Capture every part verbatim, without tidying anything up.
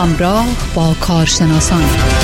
همراه با کارشناسان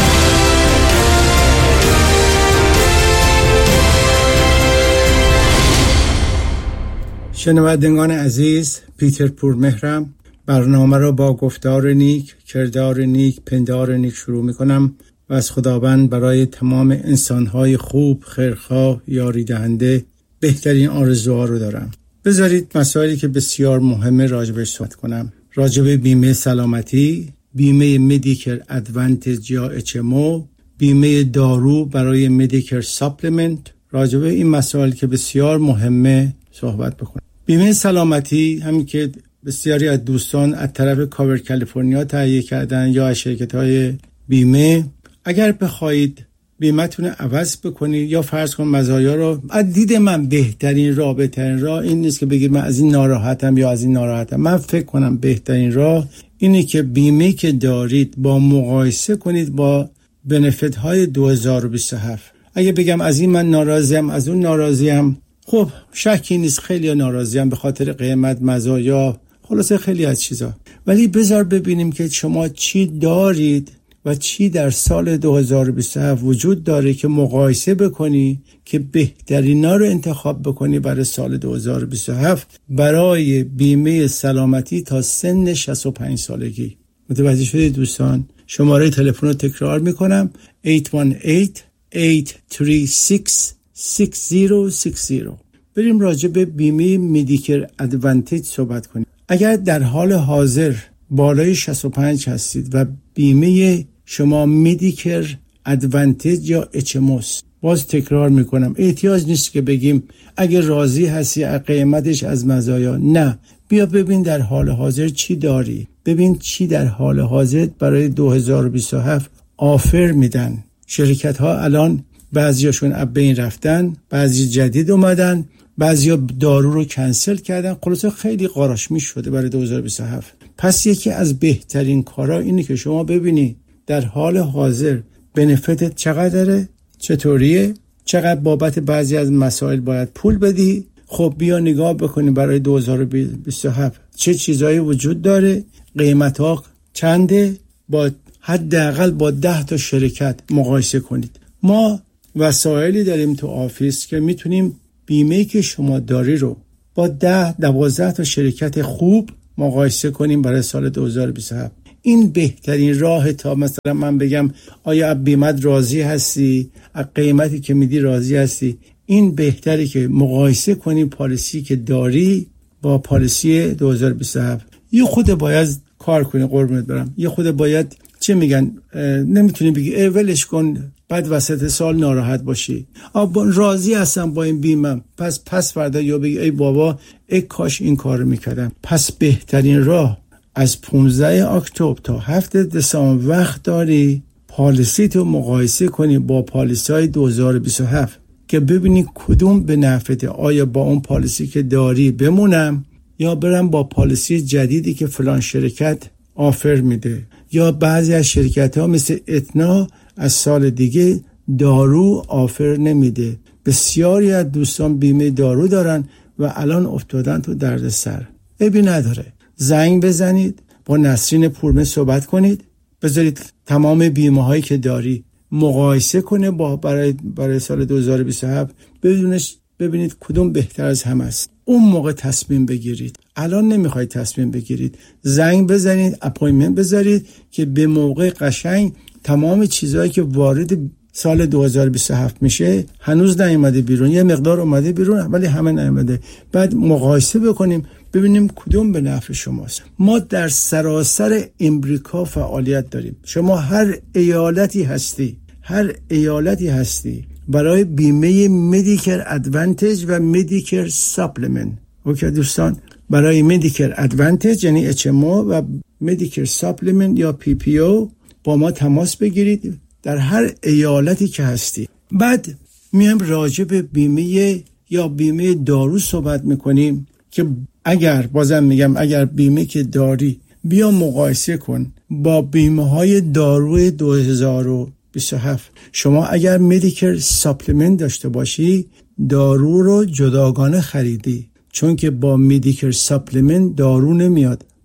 شنوندگان عزیز، پیتر پورمهرم. برنامه را با گفتار نیک، کردار نیک، پندار نیک شروع می کنم و از خداوند برای تمام انسانهای خوب، خیرخواه، یاری دهنده بهترین آرزوها رو دارم. بذارید مسائلی که بسیار مهمه راجبش صحبت کنم. راجب بیمه سلامتی، بیمه مدیکر ادوانتیج یا اچ ام او، بیمه دارو برای مدیکر ساپلمنت. راجب این مسائل که بسیار مهمه صحبت بکنم. بیمه سلامتی همین که بسیاری از دوستان از طرف کاور کالیفرنیا تهیه کردن یا از شرکت‌های بیمه، اگر بخواید بیمه‌تون عوض بکنید یا فرض کن مزایا رو، از دید من بهترین راه بهترین راه این نیست که بگید من از این ناراحتم یا از این ناراحتم. من فکر کنم بهترین راه اینه که بیمه که دارید با مقایسه کنید با بنفیت های دو هزار و بیست و هفت. اگه بگم از این من ناراضیم از اون ناراضیم، خب شکی نیست خیلی ناراضیم به خاطر قیمت، مزایا، خلاصه خیلی از چیزا. ولی بذار ببینیم که شما چی دارید و چی در سال دو هزار و بیست و هفت وجود داره که مقایسه بکنی که بهترینا رو انتخاب بکنی برای سال دو هزار و بیست و هفت برای بیمه سلامتی تا سن شصت و پنج سالگی. متوجه شدید دوستان؟ شماره تلفن رو تکرار میکنم: هشت یک هشت، هشت سه شش، شش صفر شش صفر. بریم راجع به بیمه مدیکر ادوانتیج صحبت کنیم. اگر در حال حاضر بالای شصت و پنج هستید و بیمه شما مدیکر ادوانتیج یا اچ ام او، باز تکرار میکنم احتیاج نیست که بگیم اگر راضی هستی از قیمتش از مزایا، نه، بیا ببین در حال حاضر چی داری، ببین چی در حال حاضر برای دو هزار و بیست و هفت آفر میدن. شرکت ها الان بعضیاشون از بین رفتن، بعضی جدید اومدن، بعضیا دارو رو کنسل کردن. خلاصه خیلی قاراشمی شده برای دو هزار و بیست و هفت. پس یکی از بهترین کارا اینه که شما ببینی در حال حاضر بنفیتت چقدره، چطوریه، چقدر بابت بعضی از مسائل باید پول بدی. خب بیا نگاه بکنی برای دو هزار و بیست و هفت چه چیزایی وجود داره، قیمت ها چنده، با حداقل با ده تا شرکت مقایسه کنید. ما وسایلی داریم تو آفیس که میتونیم بیمه که شما داری رو با ده دوازده تا شرکت خوب مقایسه کنیم برای سال دو هزار و بیست و هفت. این بهترین راه تا مثلا من بگم آیا بیمت راضی هستی، از قیمتی که میدی راضی هستی. این بهتره که مقایسه کنیم پالیسی که داری با پالیسی دو هزار و بیست و هفت. یه خود باید کار کنی، قربونت برم، یه خود باید چه میگن، نمیتونی بگی ای ولش کن بعد وسط سال ناراحت باشی. آبا راضی هستم با این بیمه، پس پس فردا یا بگی ای بابا ای کاش این کارو میکردم. پس بهترین راه از پانزده اکتبر تا هفتم دسامبر وقت داری پالیسی تو مقایسه کنی با پالیسی های دو هزار و بیست و هفت که ببینی کدوم به نفعته. آیا با اون پالیسی که داری بمونم یا برم با پالیسی جدیدی که فلان شرکت آفر میده، یا بعضی از شرکت ها مثل اتنا از سال دیگه دارو آفر نمیده. بسیاری از دوستان بیمه دارو دارن و الان افتادن تو دردسر. عیبی نداره، زنگ بزنید، با نسرین پورمه صحبت کنید، بذارید تمام بیمه هایی که داری مقایسه کنه با برای برای سال دو هزار و بیست و هفت، بدونش ببینید کدوم بهتر از همه است. اون موقع تصمیم بگیرید. الان نمیخواید تصمیم بگیرید، زنگ بزنید، اپایمنت بذارید که به موقع قشنگ تمام چیزهایی که وارد سال دو هزار و بیست و هفت میشه هنوز نیومده بیرون، یه مقدار اومده بیرون ولی همه نیومده، بعد مقایسه بکنیم ببینیم کدوم به نفع شماست. ما در سراسر امریکا فعالیت داریم. شما هر ایالتی هستی هر ایالتی هستی برای بیمه مدیکر ادوانتیج و مدیکر ساپلمنت. اوکی دوستان، برای مدیکر ادوانتیج یعنی اچ ام او و مدیکر ساپلمنت یا پی پی او با ما تماس بگیرید در هر ایالتی که هستی. بعد میایم راجع به بیمه یا بیمه دارو صحبت میکنیم که اگر بازم میگم اگر بیمه که داری بیا مقایسه کن با بیمه های داروی دو هزار و بیست و هفت. شما اگر مدیکر ساپلمنت داشته باشی دارو رو جداگانه خریدی، چون که با مدیکر ساپلمنت دارو نمیاد،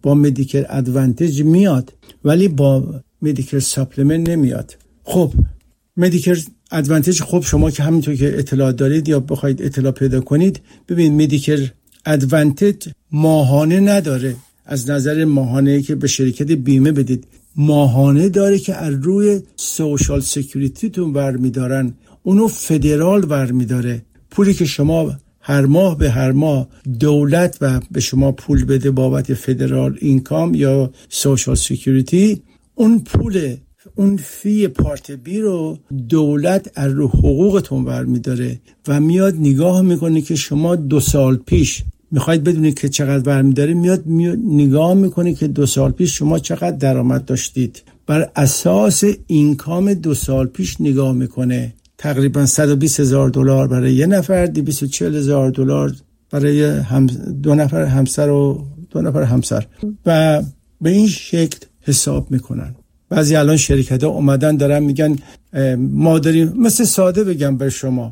با مدیکر ادوانتیج میاد ولی با مدیکر ساپلمنت نمیاد. خب مدیکر ادوانتیج، خب شما که همینطور که اطلاع دارید یا بخواید اطلاع پیدا کنید، ببین مدیکر ادوانتیج ماهانه نداره. از نظر ماهانه که به شرکت بیمه بدید، ماهانه داره که از روی سوشال سکیوریتی تون برمیدارن، اونو فدرال برمیداره. پولی که شما هر ماه به هر ماه دولت و به شما پول بده بابت فدرال اینکام یا سوشال سکیوریتی، اون پول، اون فی پارت بی رو دولت از رو حقوقتون برمیداره و میاد نگاه میکنه که شما دو سال پیش میخواید بدونید که چقدر برمیداره، میاد, میاد نگاه میکنه که دو سال پیش شما چقدر درآمد داشتید، بر اساس اینکام دو سال پیش نگاه میکنه. تقریبا صد و بیست هزار دلار برای یه نفر، دویست و چهل هزار دلار برای هم دو نفر همسر و دو نفر همسر و به این شکل حساب میکنن. بعضی الان شرکت ها اومدن دارن میگن ما داریم، مثل ساده بگم به شما،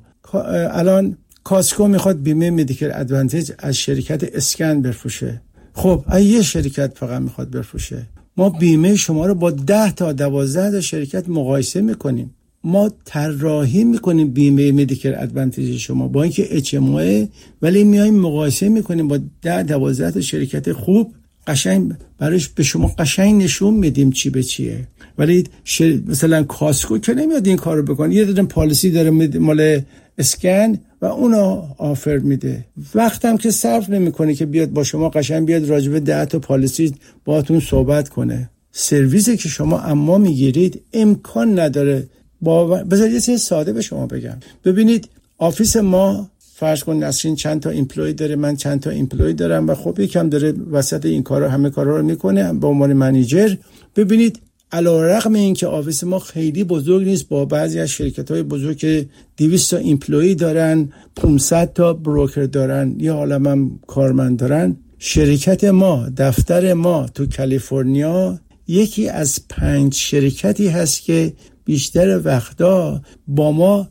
الان کاسکو میخواد بیمه مدیکر ادوانتیج از شرکت اسکن بفروشه. خب یه شرکت فقط میخواد بفروشه، ما بیمه شما رو با ده تا دوازده تا شرکت مقایسه میکنیم، ما طراحی میکنیم بیمه مدیکر ادوانتیج شما با اینکه اچ ام او، ولی میایم مقایسه میکنیم با ده دوازده تا شرکت خوب، قشنگ براش به شما قشنگ نشون میدیم چی به چیه. ولی شر... مثلا کاسکو که نمیاد این کارو بکنه، یه دونه پالیسی داره مال اسکن و اونو آفر میده، وقتم که صرف نمیکنه که بیاد با شما قشنگ بیاد راجبه ده تا پالیسی باهاتون صحبت کنه. سرویسی که شما اما میگیرید امکان نداره. با بذارید یه چیز ساده به شما بگم. ببینید آفیس ما فرض کن نسرین چند تا ایمپلوی داره، من چند تا ایمپلوی دارم و خب یکم داره وسط این کارا همه کارا رو میکنه به عنوان منیجر. ببینید علیرغم این که آفیس ما خیلی بزرگ نیست، با بعضی از شرکت‌های بزرگ که دویست تا ایمپلوی دارن، پانصد تا بروکر دارن، یه عالمه هم کارمند دارن، شرکت ما، دفتر ما تو کالیفرنیا یکی از پنج شرکتی هست که بیشتر وقتا با ما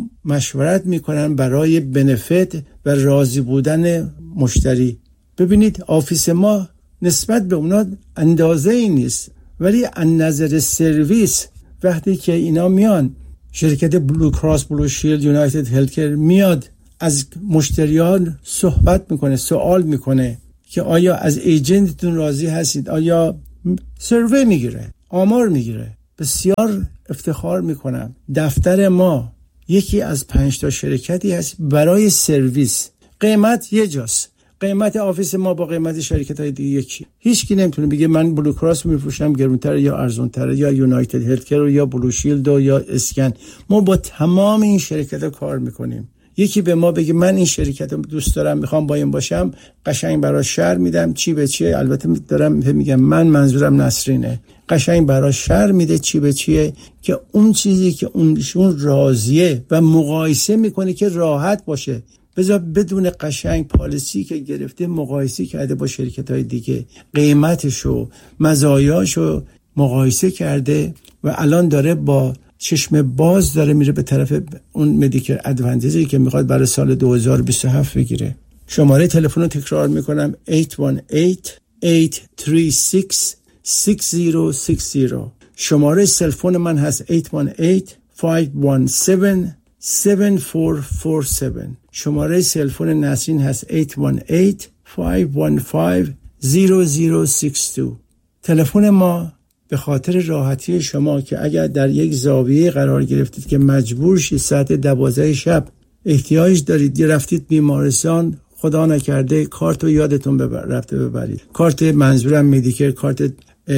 مشورت میکنن برای بنفیت و راضی بودن مشتری. ببینید آفیس ما نسبت به اونا اندازه ای نیست، ولی از نظر سرویس وقتی که اینا میان، شرکت بلو کراس بلو شیلد یونایتد هلتکر میاد از مشتریان صحبت میکنه، سوال میکنه که آیا از ایجنتتون راضی هستید، آیا سروی میگیره، آمار میگیره. بسیار افتخار میکنم دفتر ما یکی از پنج تا شرکتی هست برای سرویس. قیمت یه جاست، قیمت آفیس ما با قیمت شرکت های دیگه یکی. هیچ کی نمیتونه بگه من بلو کراس میفروشم گرونتر یا ارزونتر، یا یونایتد هلتکر یا بلو شیلد یا اسکن. ما با تمام این شرکت ها کار میکنیم. یکی به ما بگه من این شرکت رو دوست دارم میخوام با این باشم، قشنگ براش شهر میدم چی به چیه. البته دارم میگم من منظورم نسرینه، قشنگ براش شهر میده چی به چیه که اون چیزی که اونشون راضیه و مقایسه میکنه که راحت باشه. بذار بدون قشنگ پالیسی که گرفته مقایسه کرده با شرکت‌های دیگه، قیمتشو مزایاشو مقایسه کرده و الان داره با چشم باز داره میره به طرف اون مدیکر ادوانتیجی که میخواد برای سال دو هزار و بیست و هفت بگیره. شماره تلفن رو تکرار میکنم هشت یک هشت، هشت سه شش، شش صفر شش صفر. شماره سلفون من هست هشت یک هشت، پنج یک هفت، هفت چهار چهار هفت. شماره سلفون نسرین هست هشت یک هشت، پنج یک پنج، صفر صفر شش دو. تلفن ما به خاطر راحتی شما که اگر در یک زاویه قرار گرفتید که مجبور شید ساعت دوازده شب احتیاج دارید یه رفتید بیمارستان، خدا نکرده کارت رو یادتون ببر رفته ببرید، کارت منظورم مدیکر، کارت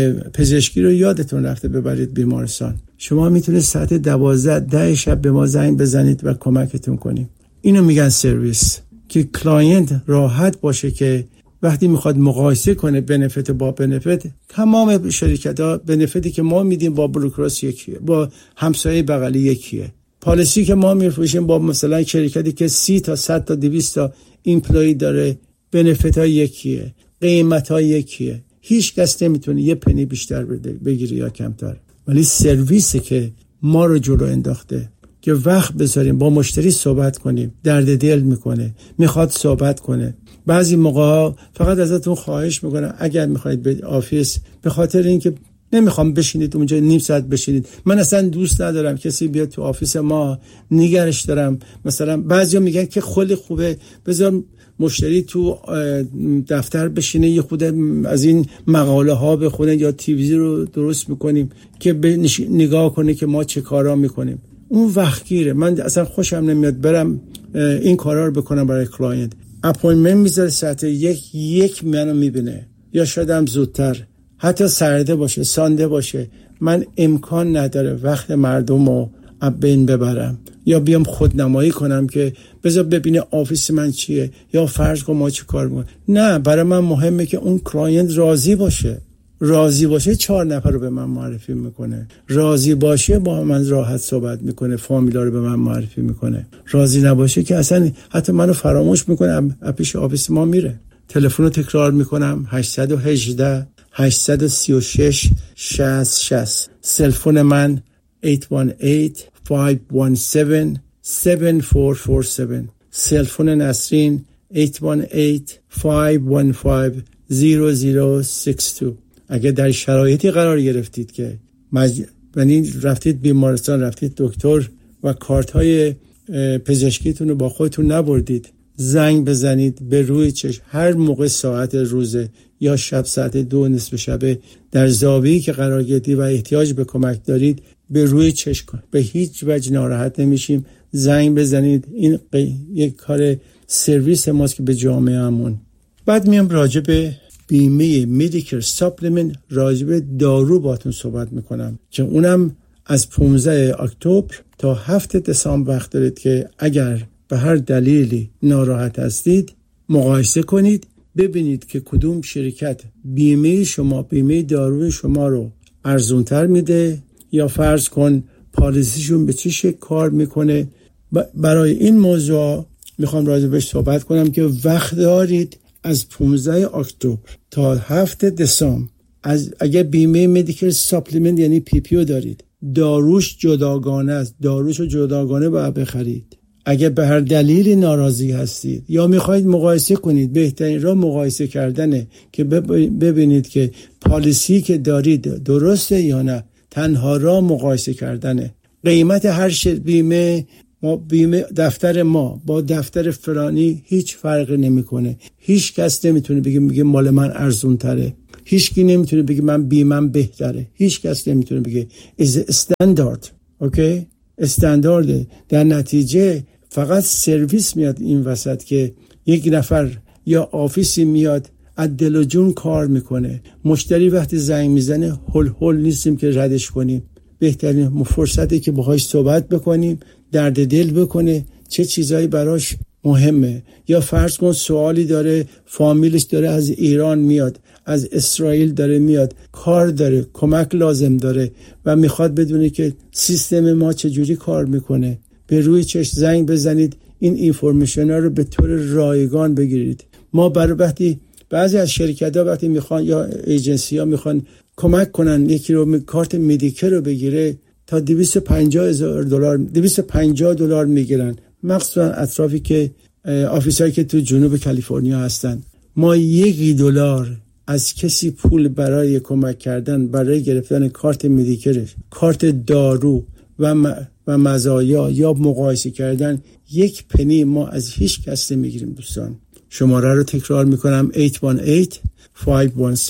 پزشکی رو یادتون رفته ببرید بیمارستان، شما میتونید ساعت دوازده ده شب به ما زنگ بزنید و کمکتون کنیم. اینو میگن سرویس، که کلاینت راحت باشه که وقتی میخواد مقایسه کنه بنفیت با بنفیت، تمام شرکت‌ها بنفیتی که ما میدیم با بلو کراس یکیه، با همسایه بغلی یکیه. پالیسی که ما میفروشیم با مثلا شرکتی که سی تا صد تا دویست تا ایمپلوی داره، بنفیت ها یکیه، قیمت ها یکیه. هیچ کس نمیتونه یه پنی بیشتر بگیره یا کمتر. ولی سرویسی که ما رو جلو انداخته، که وقت بذاریم با مشتری صحبت کنیم. درد دل میکنه، میخواد صحبت کنه. بعضی موقع فقط ازتون خواهش میکنم اگر میخواید به آفیس، به خاطر اینکه نمیخوام بشینید اونجا نیم ساعت بشینید. من اصلا دوست ندارم کسی بیاد تو آفیس ما، نگرش دارم. مثلا بعضیا میگن که خیلی خوبه بذار مشتری تو دفتر بشینه یه خود از این مقاله ها بخونه یا تیوی رو درست میکنیم که نگاه کنه که ما چه کارا میکنیم. اون وقت گیره. من اصلا خوشم نمیاد برم این کارا رو بکنم برای کلاینت. اپوینتمنت میذاره ساعت یک یک منو میبینه یا شاید هم زودتر، حتی سرده باشه، سانده باشه. من امکان نداره وقت مردم رو بین ببرم یا بیام خودنمایی کنم که بذار ببینه آفیس من چیه یا فرض کن ما چه کار میکنیم. نه، برای من مهمه که اون کلاینت راضی باشه. راضی باشه چهار نفر رو به من معرفی میکنه. راضی باشه با من راحت صحبت میکنه، فامیلا رو به من معرفی میکنه. راضی نباشه که اصلا حتی منو فراموش میکنه، پیش آفیس ما میره. تلفن رو تکرار میکنم: هشت یک هشت هشت سه شش شصت شصت. سلفون من هشت یک هشت پنج یک هفت هفت چهار چهار هفت. سلفون نسرین هشت یک هشت پنج یک پنج صفر صفر شش دو. اگه در شرایطی قرار گرفتید که مج... یعنی رفتید بیمارستان، رفتید دکتر و کارت های پزشکیتون رو با خودتون نبردید، زنگ بزنید به روی چشم. هر موقع ساعت روزه یا شب ساعت دو نصف شبه در زاویه‌ای که قرار گرفتید و احتیاج به کمک دارید به روی چشم کن. به هیچ وجه ناراحت نمیشیم. زنگ بزنید. این یک کار سرویس ماست که به جامعهمون. بعد میام راجع به بیمه مدیکر ساپلمنت، راجع به دارو باتون صحبت میکنم که اونم از پانزده اکتبر تا هفتم دسامبر وقت دارید که اگر به هر دلیلی ناراحت هستید مقایسه کنید، ببینید که کدوم شرکت بیمه شما، بیمه داروی شما رو ارزونتر میده یا فرض کن پالیسیشون به چه شکل کار میکنه. برای این موضوع میخوام راجع بهش صحبت کنم که وقت دارید از پانزده اکتبر تا هفتم دسامبر. از اگه بیمه مدیکال ساپلمنت یعنی پی پی او دارید، داروش جداگانه است، داروشو جداگانه باید بخرید. اگه به هر دلیلی ناراضی هستید یا میخواید مقایسه کنید، بهترین راه مقایسه کردنه که ببینید که پالیسی که دارید درسته یا نه. تنها راه مقایسه کردنه. قیمت هر شرکت بیمه، ما بیمه دفتر ما با دفتر فلانی هیچ فرقی نمیکنه. هیچ کس نمیتونه بگه میگه مال من ارزون تره. هیچ کی نمیتونه بگه من بیمم بهتره. هیچ کس نمیتونه بگه از استاندارد. اوکی؟ استاندارده. در نتیجه فقط سرویس میاد این وسط که یک نفر یا آفیسی میاد از دل و جون کار میکنه. مشتری وقتی زنگ میزنه هول هول نیستیم که ردش کنیم. بهترین فرصتی که باهاش صحبت بکنیم، درد دل بکنه، چه چیزایی براش مهمه. یا فرض کن سوالی داره، فامیلش داره از ایران میاد، از اسرائیل داره میاد، کار داره، کمک لازم داره و میخواد بدونه که سیستم ما چجوری کار میکنه. به روی چشم زنگ بزنید، این اینفورمیشن ها رو به طور رایگان بگیرید. ما برای وقتی بعضی از شرکت ها وقتی میخوان یا ایجنسی ها میخوان کمک کنن یکی رو کارت مدیکر رو بگیره، تا دویست و پنجاه هزار دلار دویست و پنجاه دلار میگیرن، مخصوصا اطرافی که آفیسایی که تو جنوب کالیفرنیا هستن. ما یک دلار از کسی پول برای کمک کردن، برای گرفتن کارت مدیکرش، کارت دارو و م... و مزایا یا مقایسه کردن، یک پنی ما از هیچ کس نمیگیریم. دوستان شماره رو تکرار میکنم: هشت یک هشت پنج یک هفت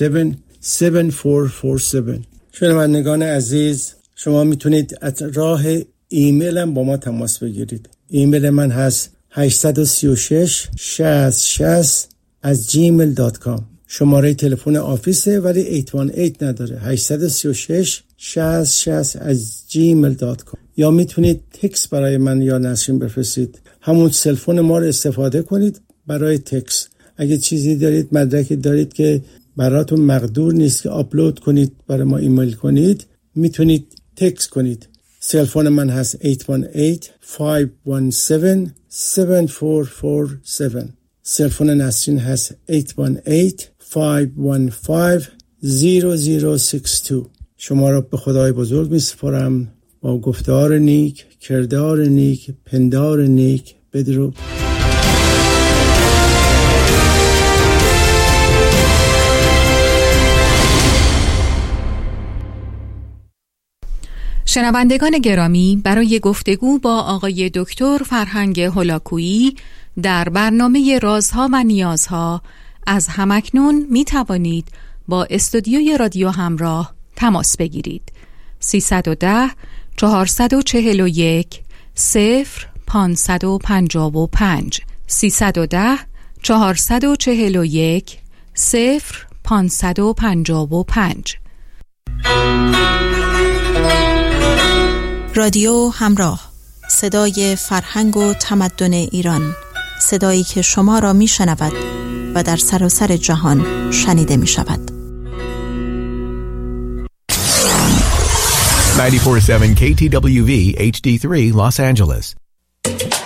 هفت چهار چهار هفت. شنوندگان عزیز، شما میتونید از راه ایمیل هم با ما تماس بگیرید. ایمیل من هست هشت سه شش شصت شصت از جیمیل دات کام. شماره تلفن آفیسه ولی هشت یک هشت نداره. هشت سه شش شصت شصت از جیمیل دات کام. یا میتونید تکس برای من یا نسرین بفرستید. همون تلفن ما رو استفاده کنید برای تکس. اگه چیزی دارید، مدرکی دارید که براتون مقدور نیست که آپلود کنید، برای ما ایمیل کنید، میتونید تکس کنید. تلفن من هست هشت یک هشت پنج یک هفت هفت چهار چهار هفت. تلفن نسرین هست هشت یک هشت پنج یک پنج صفر صفر شش دو. شما را به خدای بزرگ میسپارم. با گفتار نیک، کردار نیک، پندار نیک بدرود. شنوندگان گرامی، برای گفتگو با آقای دکتر فرهنگ هولاکویی در برنامه رازها و نیازها از همکنون می توانید با استودیوی رادیو همراه تماس بگیرید. سیصد و ده چهارصد و چهل و یک صفر پانصد و پنجاه و پنج سیصد و ده چهارصد و چهل و یک صفر پانصد و پنجاه و پنج. رادیو همراه، صدای فرهنگ و تمدن ایران، صدایی که شما را می شنود و در سراسر جهان شنیده می شود. ninety-four point seven K T W V H D three Los Angeles